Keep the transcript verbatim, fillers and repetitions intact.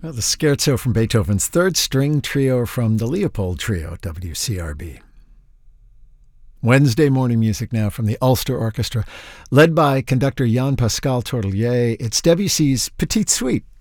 Well, the scherzo from Beethoven's Third String Trio from the Leopold Trio, W C R B. Wednesday morning music now from the Ulster Orchestra, led by conductor Jan-Pascal Tourtellier. It's Debussy's Petite Suite.